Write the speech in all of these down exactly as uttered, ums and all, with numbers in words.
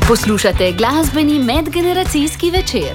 Poslušate glasbeni medgeneracijski večer.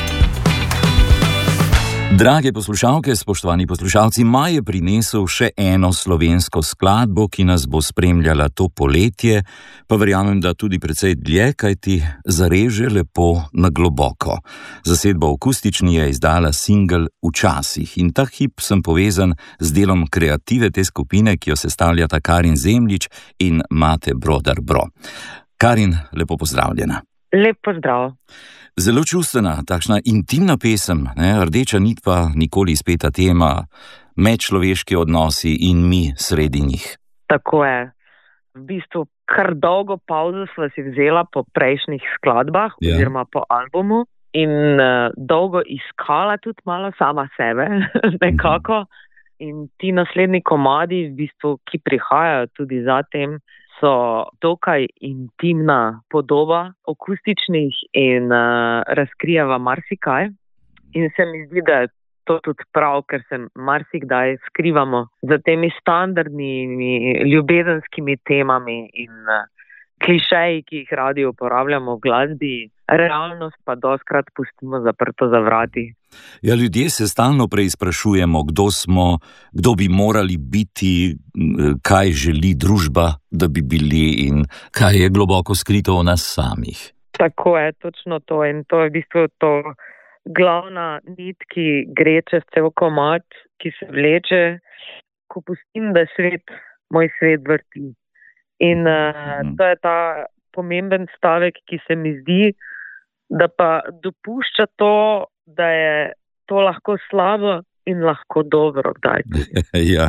Drage poslušalke, spoštovani poslušalci, maj je prinesel še eno slovensko skladbo, ki nas bo spremljala to poletje, pa verjamem, da tudi precej dlje, kajti zareže lepo na globoko. Zasedba Akustični je izdala singel Včasih in ta hip sem povezan z delom kreative te skupine, ki jo sestavljata Karin Zemljič in Mate Brodar Bro. Karin, lepo pozdravljena. Lep pozdrav. Zelo čustvena, takšna intimna pesem, ne? Rdeča nit pa nikoli izpeta tema, medčloveški odnosi in mi sredi njih. Tako je. V bistvu kar dolgo pavzo sva si vzela po prejšnjih skladbah, ja. oziroma po albumu in uh, dolgo iskala tudi malo sama sebe, nekako. In ti naslednji komadi, v bistvu, ki prihajajo tudi zatem, so dokaj intimna podoba akustičnih in uh, razkrijeva marsikaj. In se mi zdi, da je to tudi prav, ker se marsikdaj skrivamo za temi standardnimi ljubezenskimi temami in uh, klišeji, ki jih radi uporabljamo v glasbi. Realnost pa doskrat pustimo zaprto za vrati. Ja, ljudje se stalno preizprašujemo, kdo smo, kdo bi morali biti, kaj želi družba, da bi bili in kaj je globoko skrito v nas samih. Tako je, točno to. In to je v bistvu to glavna nit, ki gre čez cel komad, ki se vleče, ko pustim, da svet, moj svet vrti. In uh, to je ta pomemben stavek, ki se mi zdi, da pa dopušča to, da je to lahko slabo in lahko dobro. Ja,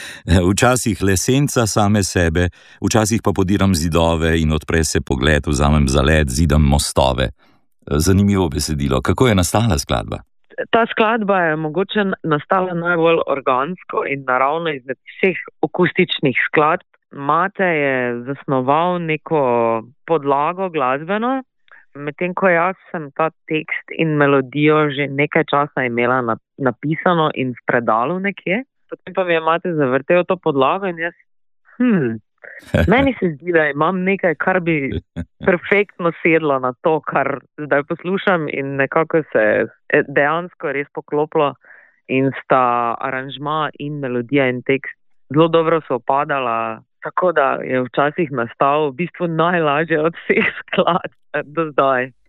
včasih le senca same sebe, včasih pa podiram zidove in odpre se pogled, vzamem zalet, zidam mostove. Zanimivo besedilo. Kako je nastala skladba? Ta skladba je mogoče nastala najbolj organsko in naravno izmed vseh akustičnih skladb. Mate je zasnoval neko podlago glasbeno, medtem ko jaz sem ta tekst in melodijo že nekaj časa imela napisano in v predalu nekje. Potem pa mi je Mate zavrtel to podlago in jaz, hm, meni se zdi, da imam nekaj, kar bi perfektno sedlo na to, kar zdaj poslušam in nekako se je dejansko res poklopilo in sta aranžma in melodija in tekst zelo dobro se opadala. Tako da je včasih nastal v bistvu najlažje od vseh skladb do zdaj.